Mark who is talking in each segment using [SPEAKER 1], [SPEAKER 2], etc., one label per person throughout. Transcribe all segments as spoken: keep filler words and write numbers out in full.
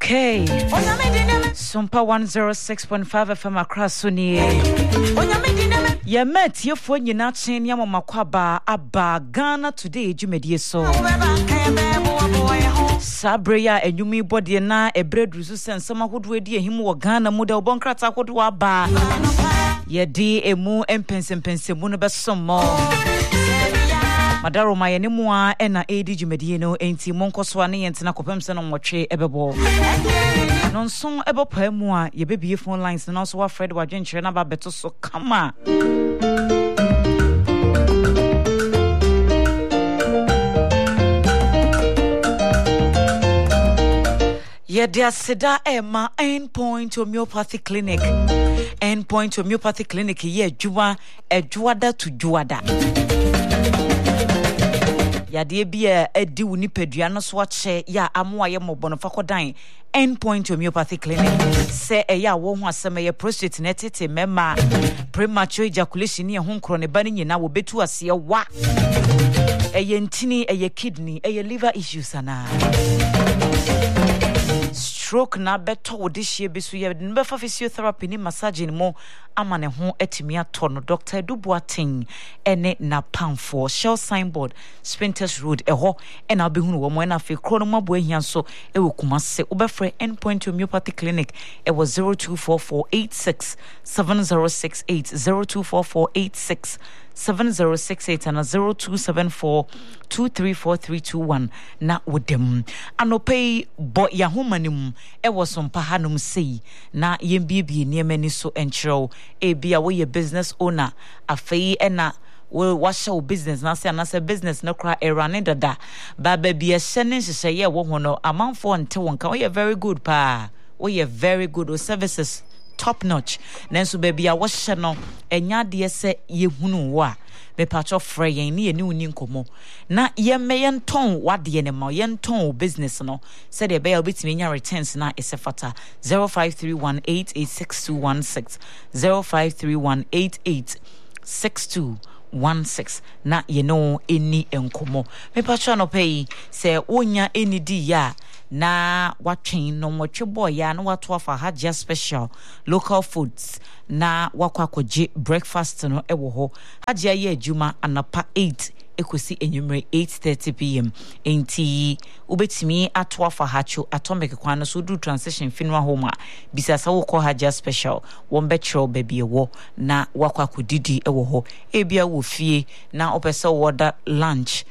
[SPEAKER 1] Okay. Sumpa one oh six point five F M across Sunni. Ya met ye fo nyina chen ya makwaba aba Ghana today jumedie so. Sabreya enyumi body na ebredru so sense mahodo edi ehim wo Ghana mu da obonkrata hodo aba. Ye di emu empensem mu no besomo. Madaro mayene mua ena edi jumedie no enti monkoso ane yentina kopemse no nwotwe ebebo. Nonson ebo pa mu a ye bebie phone lines na so wa Fred wa dwenkyere na ba beto so kama. Ye dia seda ema Endpoint Homeopathy Clinic. Endpoint Homeopathy Clinic ye adwuma adwada to dwada. Ya de bia edi woni padua no so ache ya amoa ye mobono fakodan Endpoint Homeopathy Clinic se e ya wo ho asem ye prostate netete mema premature ejaculation ye ho nkro ne ba nyina wo betu ase wa e ye ntini e ye kidney e ye liver issues ana stroke na beto wo de hie besu ye ne be fa physiotherapy ni massage ni mo ama ne ho atimi ato no Doctor Duboating ene na pamfo Shell signboard Spinters Road eho ena obehunu wo mo na fe kro no mabo ahia so e wo Kumase obefre Endpoint Homeopathy Clinic e was zero two four four eight six seven zero six eight zero two four four eight six seven zero six eight and zero two seven four two three four three two one na wodem anopei bo ya homanum e wosom pahanum sei na yembibie niemani so enchero e bia wo ye business owner afei ena we washa business na say na say business no kra erane dada ba ba bia hyene hyehye ye wo ho no amanfo nte wonka wo ye very good pa wo ye very good o services top notch nanso baby a wohye no enya de se yehunu wo a me patcho frɛ yɛn ne yɛni uni nkomo na ye me yenton wade ne ma yenton business no said e be ya obetimi nya returns na esefata zero five three one eight eight six two one six zero five three one eight eight six two one six na ye no eni enkomo me patcho no pay se wonya eni di ya na watwin no mwotwe boy ya na watu afa Hajia special local foods na wakwakoje breakfast no ewo ho Hajia ye adwuma anapa eight ekosi enyumre eight thirty p m enti ubetimi ato afa hacho atomic kwan so do transition funeral home bisasa wo ko Hajia special won betro baby ewo na wakwakodidi ewo ho ebia wo fie na opese woda lunch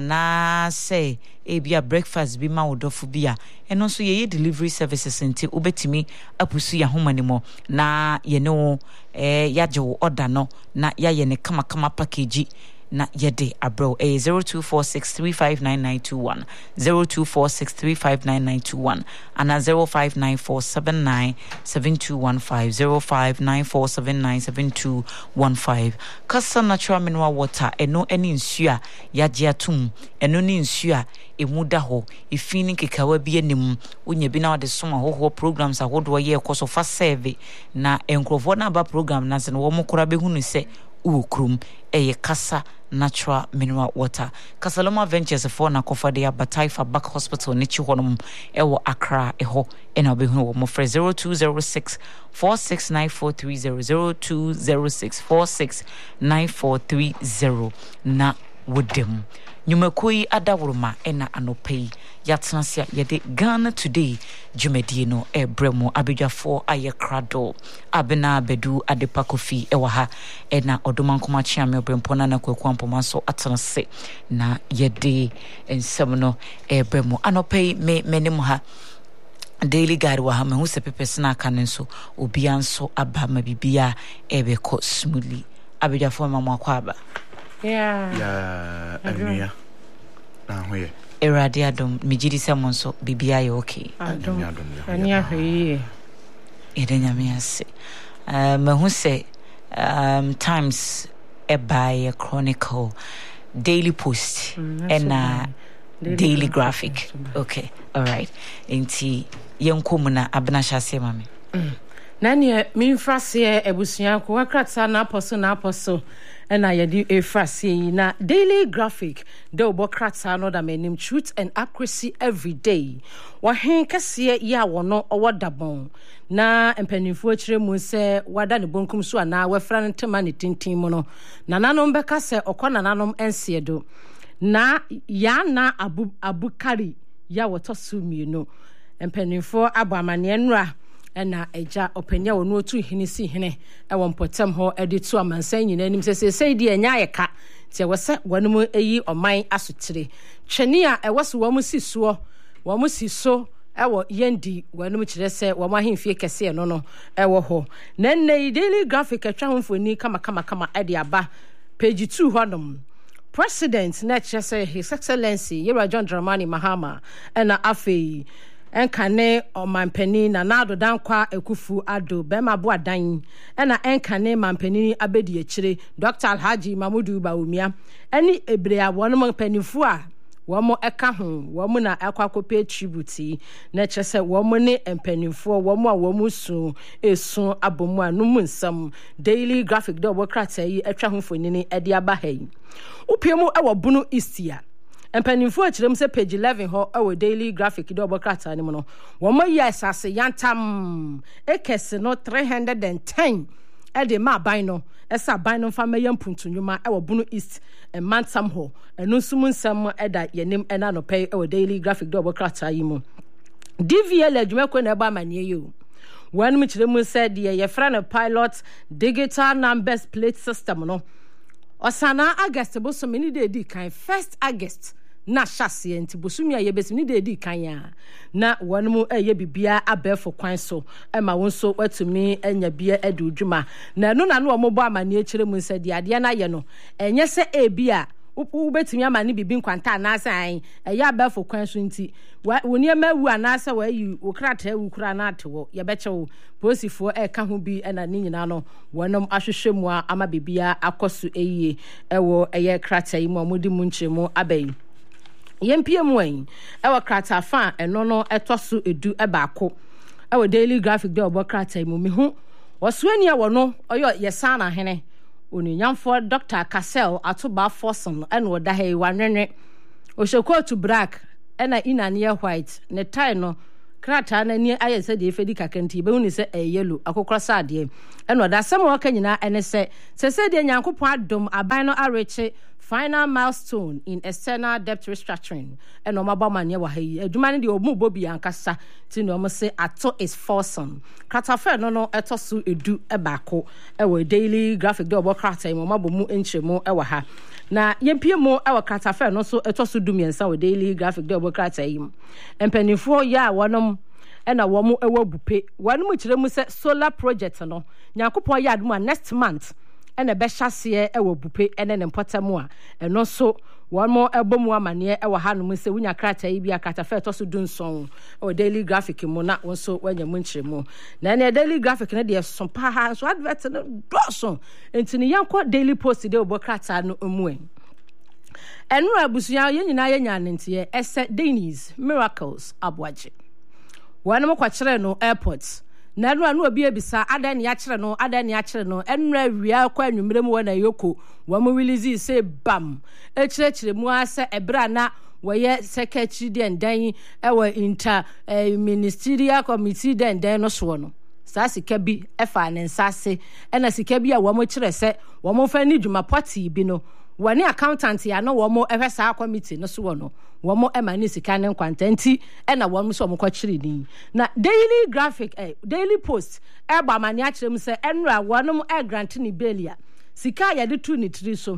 [SPEAKER 1] ana say ebia breakfast bi ma wodofo bia eno so ye delivery services enti obetimi apusu ya homanimo na ye no eh yaje wo order no na ya ye ne kama kama package na yede abro eh zero two four six three five nine nine two one zero two four six three five nine nine two one and zero five nine four seven nine seven two one five zero five nine four seven nine seven two one five Kasa natural mineral water eno eni nsua yaje atum eno ni nsua emuda ho ifini kekawa bi anim wonya bi na wode soma ho programs ahodo ye ekoso fa serve na enkrofo na ba program na se no wo mokora behunu se ukrum eye Kasa natural mineral water Kasaloma Ventures for na kofa de Bataifa Back Hospital ni chi honom ewo Accra eho ena obehunu wo mo frɛ zero two zero six four six nine four three zero zero two zero six four six nine four three zero na wodem nyumakoi adawuruma ena anopei yatnasia yede Ghana today jumedie no ebremo abedwafo ayekrado abena bedu adepa kofi ewaha ena odomankoma chiame obrempona na kwekwampoma so atnase na yede ensem no ebremo anopei me menim ha daily guide wa ha me hu se pepesna aka nenso obianso aba mabibia ebeko smoothly abedwafo mama kwaba.
[SPEAKER 2] Yeah.
[SPEAKER 3] Yeah, Anuya. Na hoye.
[SPEAKER 1] Erade adom mijidi semon so bibia ye okay.
[SPEAKER 2] Adom. Ani ahwe.
[SPEAKER 1] Edenya me ase. Um me hu se um times e by a chronicle daily post mm, and uh, daily, daily graphic. graphic. Okay. All right. Enti yenkom na abna hyase mame.
[SPEAKER 2] Nanya minfrase ebusua ko wakrata na apostle na apostle ena yedi efrase na Daily Graphic de obokrata no da menim truth and accuracy every day. Wa hen kase ya wono owodabon na empanimfo akire mu se wada ne bonkum so ana wafra ne tema ne tintin mu no nananom beka se okona nananom ensiedo na ya na abu abukari ya wotosu mienu empanimfo abamane nra ena eja openya wonu otu hini si hene e won potem ho editu amansan nyina nim sese sei di enya yeka tie wose wanum eyi oman asotire twene a e wose wom si so wom si so e wo yendi wanum kire se wom ahemfie kese no no e wo ho na nei Daily Graphic atwa ho mfoni kama kama kama e de aba page two honom President na kire se His Excellency Yera John Dramani Mahama ena afei enkane omampani na nado dankwa ekufu ado bema bo adan ena enkane mampani abedi akire Doctor Alhaji Mamudu Bawumia eni ebre a wono mpanifu a womo eka ho womo na akwakope tribute na kyese womo ne mpanifu womo a womo su esu abomu anum nsam Daily Graphic do bokrata yi atwa ho fonini ede aba hai upiemu ewo bunu istia empanimfo akirem se page eleven ho awo Daily Graphic do bokrata ni mo no wo mo yes ase yantam ekese no three hundred ten e de ma ban no esa ban no fa mayam puntunwuma awo bunu east and mansam ho enu sum nsam eda yenim ena no pay awo Daily Graphic do bokrata yi mo D V L adwumako na ba manie yo wan mu kirem se de ye fra no pilot digital numbers plate system no osana August bo so mini de di kan first August na hyase enti bosumi aye besimi de di kan ya na wonmu eye bibia abefo kwan so e ma wonso watumi anya bia adudwuma na no na no omobo amane akire mu nsa di ade na ye no enye se e bia ubetumi amane bibi nkwanta na asan eye abefo kwan so nti woni emawu anasa wa yi okrata wu kura na atewo ye bechewo posifo e ka ho bi na ni nyina no wonom ahwehwemu ama bibia akoso eyiye ewo eye krata yi mu amodi mu nchemu abai yempie mu an ewo krata fa eno no etoso edu ebaako ewo Daily Graphic de obokrata yi mu mehu wosuani e wono oyo yesana hene onyamfo Doctor Cassel atoba Forson ene oda he wanwenwe oshekotu black ena inanie white ne tie no krata na ni ayese de efedi kakenti be huni se e yellow akokrasa ade ena oda sam waka nyina ene se sese de nyankopon adom aban no areche final milestone in external debt restructuring and omabamane wa hayi adwuma ne de omu bobi ankasa ti no se ato is Forson kratafe no no etoso edu ebaako ewo Daily Graphic de obokrata yi omabomu enchemu ewa ha na yempie mu ewo kratafe no so etoso dumiensa wo Daily Graphic de obokrata yi empanifo ya wonom ena womu ewo bupe wanum kiremu se solar project no nyankopon ya aduma next month ene be hyase ewo bupe ene ne mpotemu a eno so one more ebomu amane ewo hanum se wunya krata yi bia krata fe to so dunson o Daily Graphic mu na wonso wanya mu nchiremu na ne Daily Graphic ne de so pa ha so advert no doso entini yanko Daily Post de obokrata no mu en enu abusuya ye nyina ye nyanentie ese Dennis Miracles Abwaje wanum kwakire no airport na no anu obi ebisa adan ya kire no adan ya kire no enra wia kwa anwumrem wo na yoko wo mo release say bam e kire kire mu asa ebra na wo ye secretary den dan ewo inter eh, ministerial committee den dan no so no sa sika bi efa ne nsase ena sika bi a wo mo kire se wo mo fa ni dwuma party bi no wani accountant ya no wo mo ehwesa committee no so no wo mo emani sika ne nkwantanti e na wo mo so mo kwakire ni na Daily Graphic eh, Daily Post e ba mani akire mu se enra wonom e grant ni belia sika ya de tu ni tri so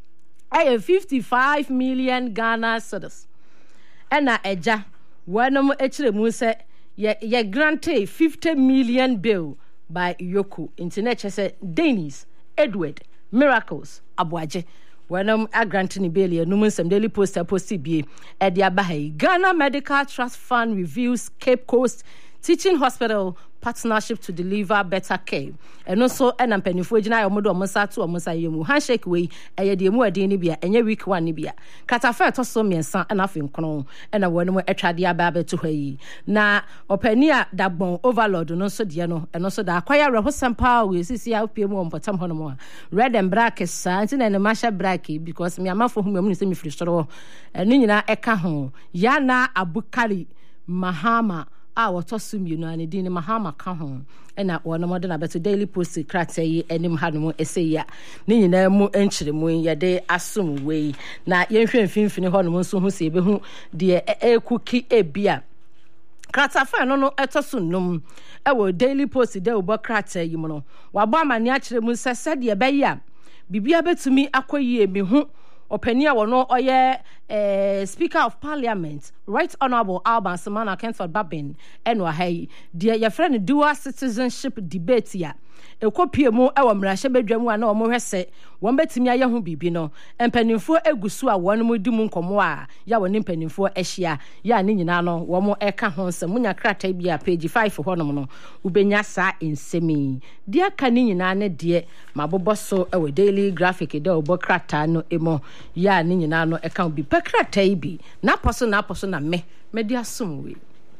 [SPEAKER 2] e fifty-five million Ghana cedis e na eja wonom akire mu se ye, ye grant fifty million bill by Yoko internet se Dennis Edward Miracles Abwaje Wenum a granting Belia, Numun Daily Post, Post B A, Edia Bahai, Ghana Medical Trust Fund reviews Cape Coast Teaching Hospital partnership to deliver better care. And also, and I'm penny for Jina Omodo Mosa to Mosa Yemu. Handshake way, a yedimu a dinibia, and your week one nibia. Catafa to so me and son, and nothing crown, and a one more etradia babe to her. Na openia that bon overload, and also Diano, and also the acquire a wholesome power with C C L P M for some honor. Red and black is Santin and a masha bracky, because me a man for whom you see me free store. And Nina Ekaho, Yana Abukari, Mahama. Ah, what assume you know, and Dini Mahama Kahon, and at one more than a better daily post cratay, and him had more essay ya. Nina mo entry mo ya de assume way. Na yen fin fin honeymoon soon who say, who dear a cookie a beer. Cratafa no no etosun num. Ewo daily post de obo cratay you mono. Wabama niachre mun said ye beya. Bibia betumi akoye me hu. Openia wono oye eh, Speaker of Parliament, Right Honourable Alban Samana Kentford Babin, enwa hey, dear your friend dual citizenship debate ya. E kopie mu e wo mrahye bedwam a na omo hwese won betimi aye ho bibi no empanimfo egusu a won mu di mu nkomo a ya won empanimfo ehia ya ne nyina no wo mo eka ho nsem munya krata bi a page five ho no no ubenya sa ensemi de aka ne nyina ne de mabobo so e wo daily graphic de obo krata no emo ya ne nyina no eka bi pe krata bi na poso na poso na me me de asomwe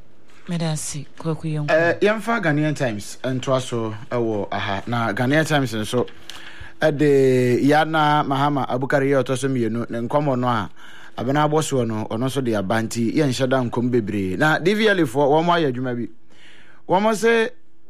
[SPEAKER 1] Medasi kwaku yonko
[SPEAKER 3] eh yamfa Ghanaian Times entwa so ewo aha na Ghanaian Times so ede yana Mahama Abukari ye otoso mienu ne nkomo no a abena aboso no ono so de abanti ye nheda nkom bebre na D V L fo wo mo ayadwuma bi wo mo se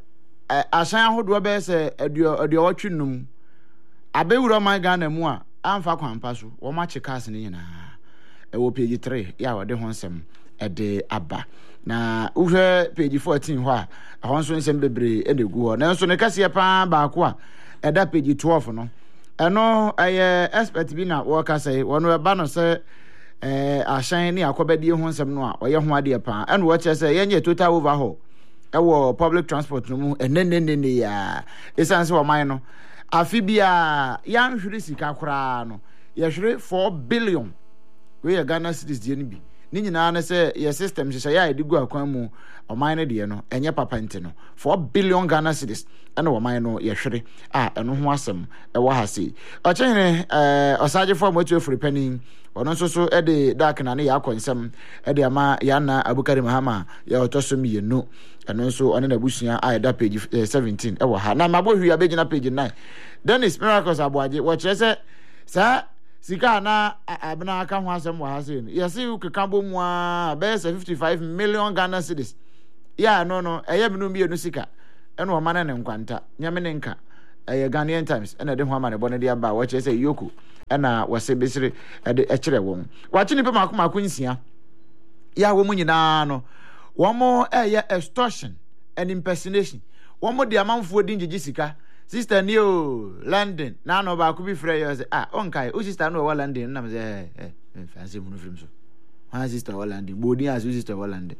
[SPEAKER 3] asan ahodo be se aduo aduo watwunum abewuro man Ghana mu a amfa kwampa so wo ma checkas ne nyina ewo page three ya wode ho nsem ede aba na uhwe page fourteen ho a ho nso nsem bebre enegu ho na nso ne kase pa ba ko a eda page twelve no eno eye expert bi na wo kase wono eba no se eh ahyan ni akobadie ho nsem no a oye ho ade pa eno wo che se yenye total overhaul ewo public transport no mu enenenene ya esanse wo man no afi bia yan hwere sika kora no ye hwere four billion we Ghana cedis die ni bi ni nyina na se ye system hye ya edigu akwan mu oman ne de no enye papa nte no four billion Ghana cedis ena oman no ye hwere a eno ho asem e wo ha sei o chenene eh osaje form otu efuri panin ono nso so e de dark na ne ya akonsem e de ama yana Abukari Mahama ya otoso mi yenu eno nso one na busua a da page seventeen e wo ha na mabo hwi abegina page nine Dennis Miracles Abuaje wo kire se sa sika na abena aka ho asem wo ha sei no yesi ukeka bo mu a be fifty-five million Ghana cedis ya no no eye menu mi enu sika eno o mana ne nkwanta nyame ne nka eye Ghanaian Times ena de ho ama ne bo ne de aba wo kire se yoku ena wase besire ede ekire won wachi ni pe mako mako nsia ya wo mu nyina no wo mo eye extortion and impersonation wo mo de amanfo di ngigi sika sister ni o London na no ba ku bi frɛ yo say ah onkai o sister no wa London na me say eh eh fancy mu no film so ha sister wa London bodi as sister wa London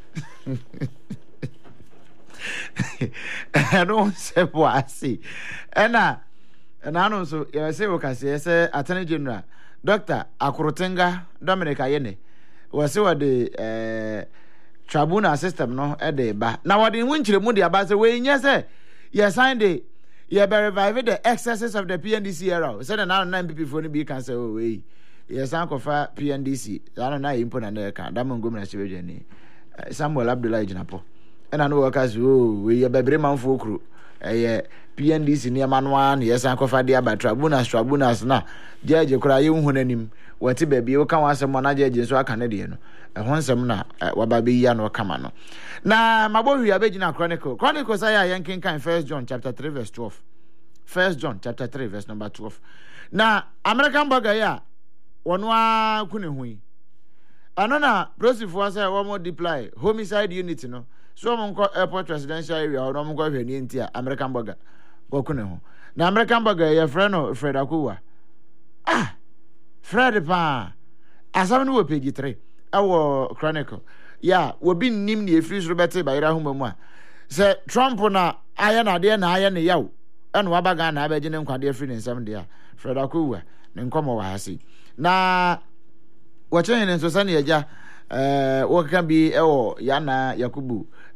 [SPEAKER 3] I don't say what I see ena ena no so you say o ka say say Attorney General Doctor Akorotenga Dominic Ayene we say what the eh tribunal system no e de ba na what the winchire mu de aba say we nya say you sign the you be revive the excesses of the P N D C era say na na M P P for ni bi can say oh we you san kofa P N D C na na impo na na ka da mo ngom na chebe ni Samuel Abdullah Jinapo ena no workers oh we you be bre manfo okru eh P N D C ni ma no an you san kofa dia ba tribunal tribunals na judge kura ye hu nanim wati ba bi wo kan wa asem na judge so aka na de no e ho nsem na waba be ya no kama no na mabohwi abegina Chronicle Chronicle say ya yankin kan First John chapter three verse twelve First John chapter three verse number twelve na American burger ya wono a kune hui anona brosifo say wo mo deploy homicide unit no so mo nko airport residential area wo mo nko hwani ntia American burger go kune ho na American burger ya friend no Fred Akuwa ah Fred pa asam no page three awo Chronicle ya wobi nim ne efiri so bete ba ira homa mu a se Trump na aya na de na aya ne yawo eno wabaga na abeje ne nkwade efiri ne nsam de a Fred Akuwa ne nkomo wa hase na wachen ne so sane yaja eh wokan bi ewo yana Yakubu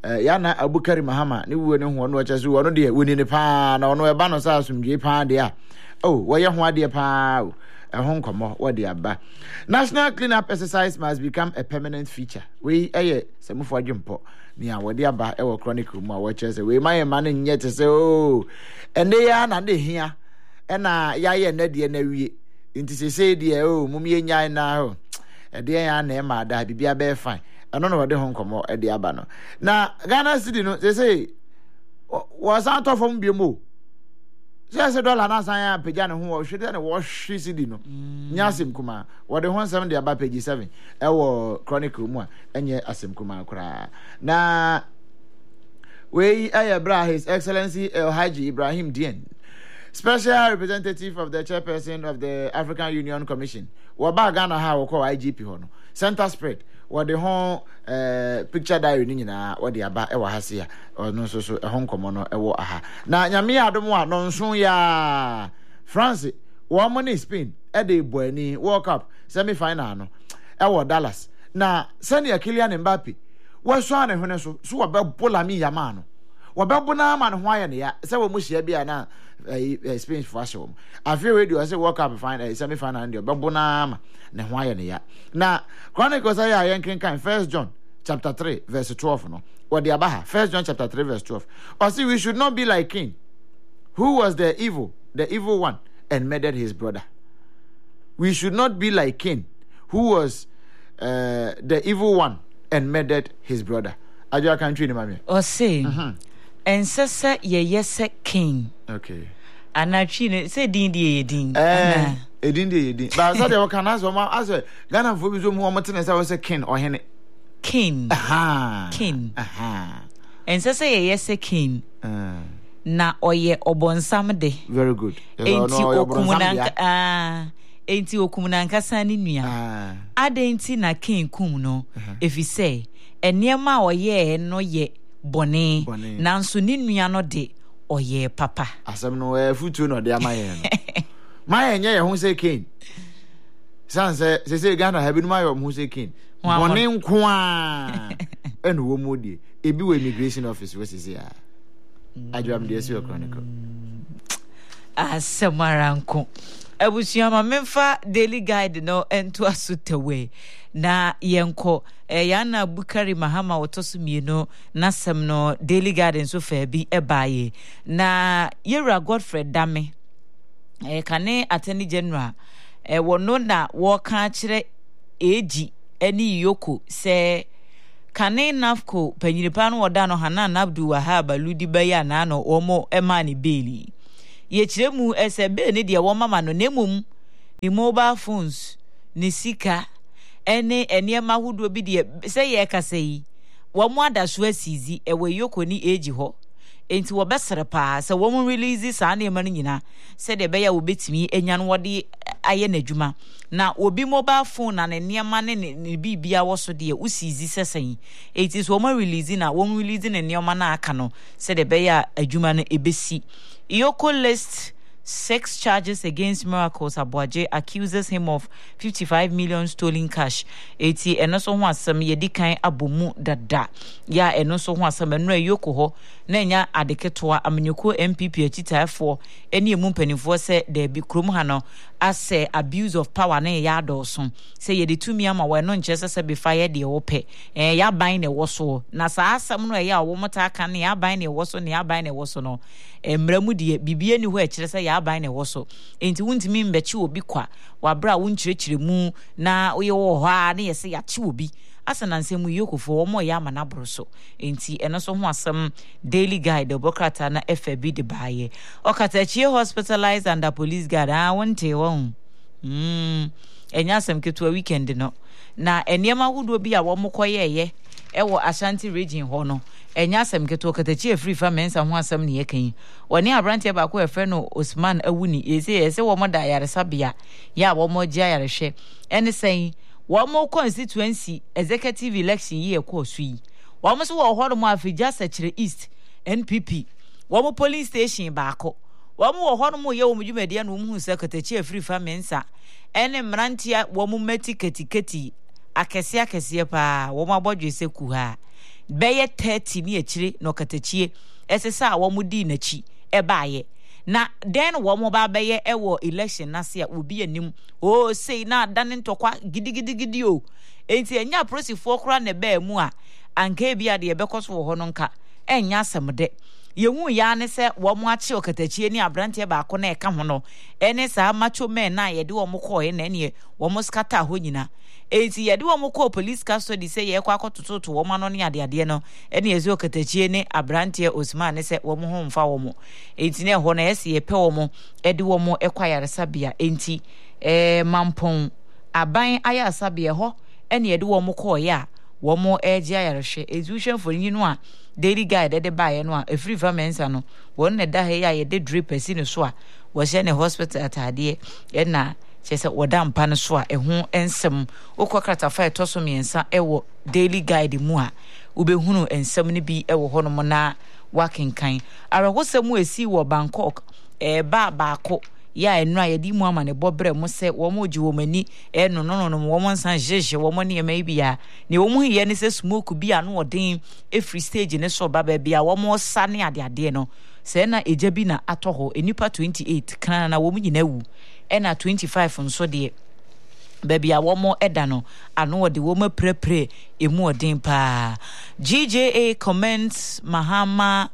[SPEAKER 3] Yana Abukari Mahama, ni wone ho no acha so wono de woni ne pa na wono e ba no sa asumdwe pa de a. Oh, wo ye ho ade pa. Ehon komo wo de aba. National cleanup exercise must become a permanent feature. We eye semufo adwempo. Ni a wo de aba e wo chronicle mu a wo che se we man man nye te se oh. Ende ya na de hia. E na ya ye na de na wie. Nti se se de oh mumye nya na ho. E de ya na e ma da bibia be fine. Eno no de hon komo e de aba no. Na Ghana city no they say was out of from biemo. Say say dollar na san ya pagya ne ho wo hwede ne wo hwe city no. Nya asem kuma. Wo de hon seven de aba page seven. E wo chronicle mu a enye asem kuma kura. Na we ayabra His Excellency El Haji Ibrahim Dien, Special Representative of the Chairperson of the African Union Commission. Wo ba Ghana ha wo call I G P ho no. Center spread. What the whole uh, picture diary ni na what the aba e wa hase ya no so so e hon komo no e wo aha na nyame adomo a no nso ya France wo mo ni Spain e de boani World Cup semi final no e wo Dallas na senior Kylian Mbappe wo so ane hone so so wo be bola mi yama no wo be bona ma no ho aye ne ya se wo mo hia bia na uh, Spain for us after radio say World Cup final semi final ndio be bona ma ne ho aye ne ya na Chronicles aya yankin kan First John chapter three verse twelve no what the abaha First John chapter three verse twelve or see we should not be like Cain, who was the evil the evil one and murdered his brother. We should not be like Cain, who was uh, the evil one and murdered his brother. Ajo country ni mami
[SPEAKER 1] or say and sasa ye yes Cain.
[SPEAKER 3] Okay.
[SPEAKER 1] Anatwi ne say din die din.
[SPEAKER 3] Eh edin die edin. Ba so de kan aso ma aso Ghana fo bi so mu o motene say we say Cain or hene.
[SPEAKER 1] Cain.
[SPEAKER 3] Aha.
[SPEAKER 1] Cain.
[SPEAKER 3] Aha.
[SPEAKER 1] And sasa ye yes Cain.
[SPEAKER 3] Uh,
[SPEAKER 1] na oye obonsam de.
[SPEAKER 3] Very good.
[SPEAKER 1] Enti okumuna ah enti okumuna nkasa ni nua.
[SPEAKER 3] Ah.
[SPEAKER 1] Adenti na Cain kum no efi say eniema oye no ye bone nanso ni nua no de oye papa.
[SPEAKER 3] Asem no e futu no de amaye no. Maye nye ye ho say Cain. San say say say Ghana ha bi no maye ho say Cain. Bone nko a eno wo modie. Ebi wo immigration office we say ah. Adwam de esi chronicle.
[SPEAKER 1] Asemaranko. Abusiama memfa daily guide no ento asutewe na yenko e yana Bukari Mahama wotosumieno na sem no daily guide so fa bi ebaye na Yera Godfrey Dame e kane attorney general e wono na wo ka kire eji eni yoko se kane nafko panyiripa no woda no Hanan Abdul Wahab Ludi baya na no omo emani beli ye kiremu esebe ne de wo mama no nemum ni mobile phones ni sika ene eniema hudo bi de se ye kasa yi wo mo adaso asizi e we yoko ni eji ho enti wo besere pa se wo mo release sa na ema nyina se de beya wo betimi enya no wode aye n'adwuma na obi mobile phone na eniema ne ne bibia wo so de usizi sesen enti so wo mo release na wo mo release ne eniema na aka no se de beya adwuma no ebesi. Yoko lists six charges against Miracles Abuaje, accuses him of fifty-five million stolen cash. Eti eno so ho asem ye dikan abomu dada. Ya eno so ho asem eno Yoko ho na nya adeketoa amenyoko M P P achitaefo eni emu mpanifo se de bi krom ha no ase abuse of power na ya adoso se ye de tumi ama we no nche se be fire de wope eh ya ban ne woso na sa asem no ya wo mota aka ne ya ban ne woso ne ya ban ne woso no emramu de bibie ni ho e kire se ya ban ne woso enti wuntimi mbechi obi kwa wabra wunchirechire mu na oye wo ho a ne ye se ya chi obi asana nsemu Yokofo wo mo ya mana broso enti eno so ho asem daily guide obokrata na F B de baye okatachie hospitalized under police guard ah wonte won mm enya asem keto weekend no na eniema hudo bi a wo mokoyeye ewo Ashanti region ho no enya asem keto okatachie free fa mensa ho asem ne yekan woni abrantie ba ko efe no Osman Awuni ese ese wo mo da yaresa bia ya wo mo gia yarehwe ene sen one more constituency executive election year course yi one more so wo mo afija sechere east N P P one more polling station baako one more ho mo ye wo mdwumade na wo mu secretary free fa mensa ene mrantia wo mo meti ketiketi akese akese pa wo mo abodwe se ku ha beye thirty ni echire no katachie esesa wo mu di nachi ebaaye na den wo mo ba beye ewo election na se obi anim o sei na dan ntokwa gidigidi gidi o enti enya prosifo kra ne ba mu a anka bia de bekoso wo ho no nka enya asemde yehu ya ne se wo mo achi okatachie ni abrante ba ko na eka ho no ene sa macho men na ye de wo mo ko e na ne wo mo skata ho nyina enti ye de wo mo ko police custody se ye kwa akototo wo ma no ne ade ade no ene ye zo okatachie ni abrante Osman ne se wo mo ho mfa wo mo enti ne ho na ye se ye pe wo mo e de wo mo ekwa yaresabia enti eh mampon aban ayasabia ho ene ye de wo mo ko ye a wo mo eje ayarehwe ezuhwe mfoni no a daily guide de bae no a every vamensa no won ne da he ya ye de drip asi ne so a wo hye ne hospital atade e na chese woda mpa ne so a eho ensem okokrata fa etoso miensa ewo daily guide mu a ubehunu ensem ne bi ewo ho no mo na wakenkan arahosem esi wo Bangkok e ba baako ya enu a yedi mu ama ne bobre mo se wo mo ji wo mani e no no no wo mo nsan jeje wo mo ne ema bia ne wo mu ye ne se smoke bia no odin e free stage ne so ba ba bia wo mo sa ne ade ade no se na eja bi na atoho enipa twenty-eight kana na wo mu nyina wu e na twenty-five nso de baby a wo mo eda no ano de wo mo prepre emu odin pa G J A comments Mahama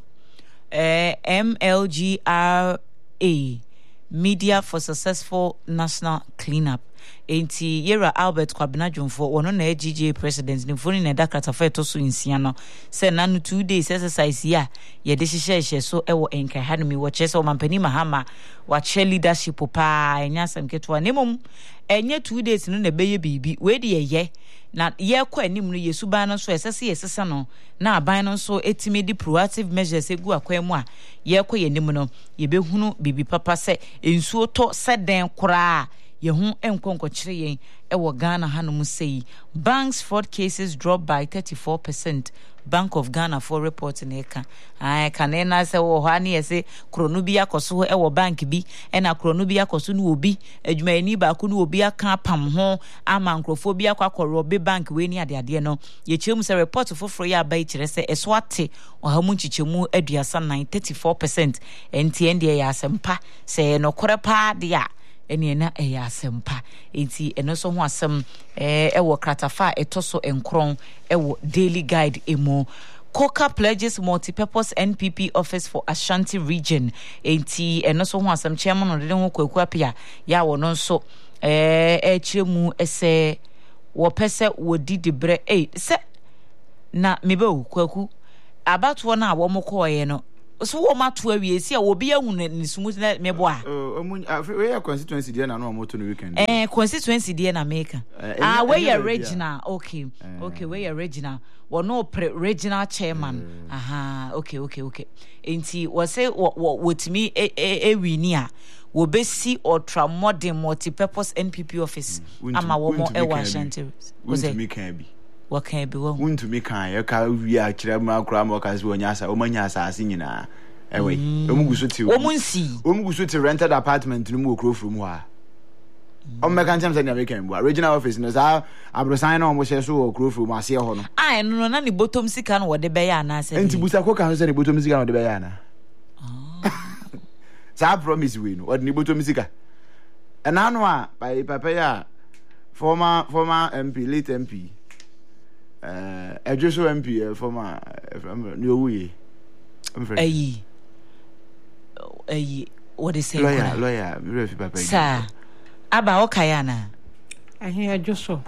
[SPEAKER 1] eh, M L G R A Media for Successful National Cleanup. Enti Yera Albert Kwabena Jumfo wono na G J president ni foni na dakata fa to so insia no se na no two days exercise ya ye de hihye so ewo enka ha no mi wo chese o mampani Mahama wa che leadership pa enya sam ketwa nemom enye two days no na beye bibi we de ye na ye kwa anim no yesu ban no so esese yesesa no na aban no so etimi di proactive measures egu akwa mu a ye kwa ye nim no ye behunu bibi papa se ensuo to seden kora ye hu enkonko kire yen e wo Ghana hanum sei banks fraud cases dropped by thirty-four percent. Bank of Ghana for report na eka ai kanena se wo ha ne yese krono bi akoso e wo bank bi e na krono bi akoso no obi adwumayani ba ko no obi aka pam ho ama nkrofo bi akwa be bank we ni ade ade no ye chemu se report foforo ya ba kire se eso ate o ha mu chichemu aduasa nine thirty-four percent enti ende ya asempa se no kore pa de a eni na eya asempa enti eno so ho asem eh ewo kratafa etoso enkron ewo daily guide emo Coca pledges multi-purpose N P P office for Ashanti region enti eno so ho asem chairman no de ho kwaku apia ya wo no so eh e chiremu ese wo pese wo didi bre eh se na mebe kwaku abato na wo mokoye no so wo mato awie si a wo bia hu ne sumu na mebo a
[SPEAKER 3] we ya constituency dia na no moto no weekend
[SPEAKER 1] eh constituency dia na make ah we ya regional okay okay we ya regional wo no pre regional chairman aha okay okay okay enti wo say wo timi e wini a wo besi ultra modern multi-purpose N P P office ama wo mo e wa Ashanti
[SPEAKER 3] wo say me kan bi
[SPEAKER 1] what can be one
[SPEAKER 3] won to me kan ya ka wi a kire ma kra ma ka so nya asa o manya asase nyina ewe o mu guso ti
[SPEAKER 1] o mu nsi
[SPEAKER 3] o mu guso ti rented apartment no mu okro from ha o me kan chamsa ni American bu regional office no za abrosan na o mo she so okro from ase ho no
[SPEAKER 1] ah no no na ni bottom sika no wo de be ya na ase
[SPEAKER 3] enti busa ko kan so ni bottom sika no de be ya na ah za promise we no o ni bottom sika ena no a by papa ya former former M P late M P uh Ejoso M P former no we
[SPEAKER 1] ayi ayi what is it
[SPEAKER 3] lawyer lawyer we refi papa
[SPEAKER 1] sir aba okaya na
[SPEAKER 2] ahi Ejoso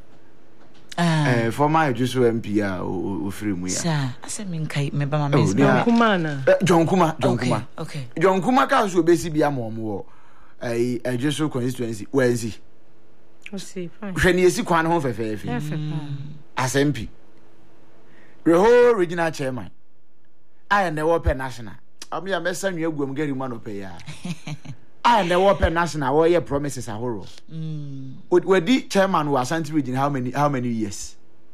[SPEAKER 3] eh former Ejoso M P a o free mu ya
[SPEAKER 1] sir asemi nkai me ba ma me
[SPEAKER 2] John Kuma na
[SPEAKER 3] John Kuma John Kuma
[SPEAKER 1] okay
[SPEAKER 3] John Kuma ka so besi bia mo mo eh Ejoso constituency wenzi
[SPEAKER 2] o see fine
[SPEAKER 3] hwani esi kwan ho fefefe as M P the whole regional chairman I am the open national am ya mesa nwa guam gari ma no pe ya I am the open national what your promises are horror mm wedi chairman wa Ashanti region how many how many years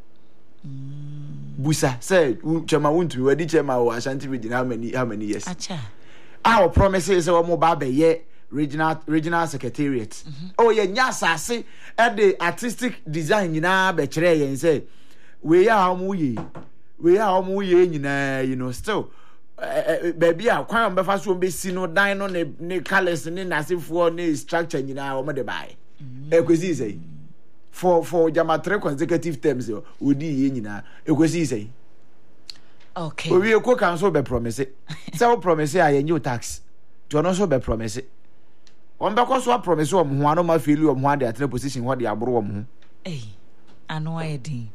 [SPEAKER 3] mm busa say chairman won't wedi chairman wa Ashanti region how many how many years
[SPEAKER 1] acha
[SPEAKER 3] our promises we mo ba be ye regional regional secretariat mm-hmm. Oh ye nya asase e the artistic design nyina be kire yen say we ya ha mu yi we are omo ye nyina you know still baby a kwan on befa so be si no dan no ne ne colors ne nasifo ne structure nyina omo de bai ekwesi say for for jama three consecutive terms odi ye nyina ekwesi say
[SPEAKER 1] okay
[SPEAKER 3] we ko kan so be promise say we promise a ye tax to no so be promise on be ko so promise o mo ho ano ma feel o mo ade atena position ho de aboro o mo
[SPEAKER 1] eh ano ayedin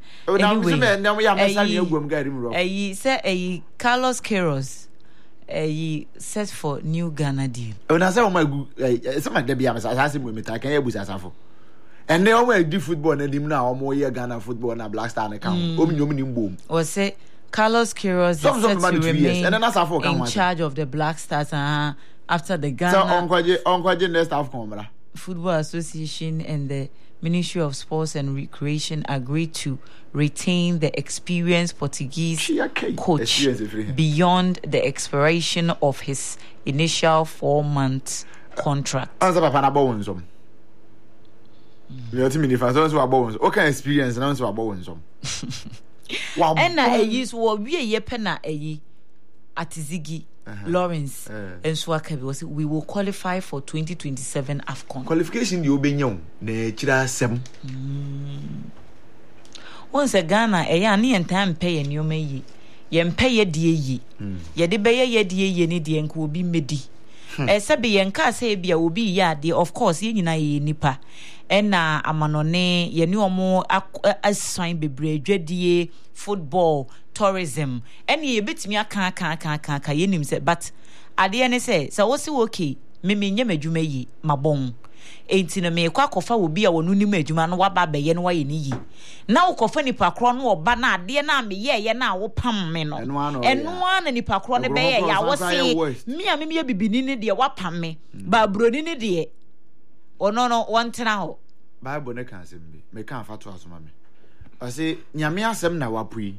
[SPEAKER 3] anyway
[SPEAKER 1] eh say eh Carlos Queiroz eh set for New Ghana deal
[SPEAKER 3] una say o ma say ma de bia me say say mo meta kan e busa safo and they always do football na dim na o mo ye Ghana football na Black Star na kan o mi nyom ni mbom
[SPEAKER 1] o say Carlos Queiroz is set to remain in charge of the Black Stars uh, after the Ghana
[SPEAKER 3] so onkwaje onkwaje next half come
[SPEAKER 1] Football Association and the Ministry of Sports and Recreation agreed to retain the experienced Portuguese coach beyond the expiration of his initial four-month contract.
[SPEAKER 3] Answer papa na bowo nsom. Me oti mini fa so so abowo nsom. O kan experience na so abowo nsom.
[SPEAKER 1] Wow. And na eyi so we ye pe na eyi Atizigi Lawrence and Swakabi was we will qualify for twenty twenty-seven AFCON.
[SPEAKER 3] Qualification di obenyam na chira asem.
[SPEAKER 1] Once a Ghana e ya ne entam pay ye nyoma yi. Ye mpe ye die yi. Ye de be ye ye die ye ne die nko obi medi. E se be ye nka se bia obi ya de of course ye nyina ye nipa. Ena amanone ye ni omo asan bebre adwadie football tourism ene ye betimi aka aka aka aka ye nim se but ade ne se se wo se okay me me nyam adwuma yi mabon enti no me kwa kofa obi a wonu nim adwuma no waba be ye no wa ye ni yi na wo kofa nipa kro no oba na ade na me ye ye na wo pam me no eno ana nipa kro ne be ye ya wo se me a me me bibini ne de wa pam me ba broni ne de ono no wontena ho
[SPEAKER 3] Bible ne kan asem bi me kan fato asoma me o se nyame asem na wapui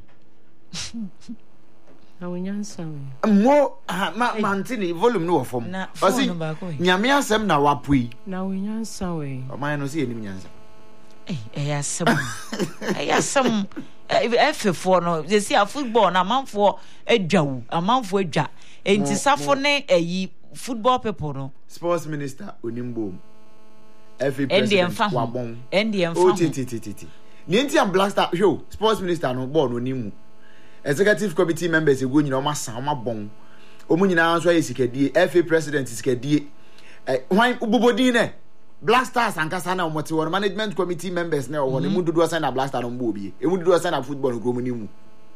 [SPEAKER 2] na wonyansa
[SPEAKER 3] mo ma mantini volume no form o se nyame asem na wapui
[SPEAKER 2] na wonyansa we
[SPEAKER 3] o man no se enim nyansa
[SPEAKER 1] eh eh asem eh asem efefo no they see a football na manfo adwawu amanfo adwa enti safo ne eyi football people no
[SPEAKER 3] sports minister onimbo Every president wabon
[SPEAKER 1] Indian
[SPEAKER 3] oh titi titi nienti am Black Star show sports minister no board no nimu executive committee members ego nyina o masa o mabon o mu nyina so ayisikadie F A president isikadie eh hwan ubobodin ne Black Stars ankasa na o mote won management committee members na o ne mu dodo san na Black Star no mbo obi e mu dodo san na football no gro mu nimu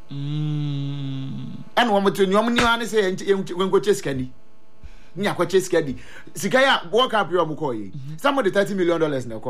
[SPEAKER 3] mm and wo mote nyom ni ane se wenko cheskani nya kwa cheskadi sikaya work up yo mko yi somebody thirty million dollars na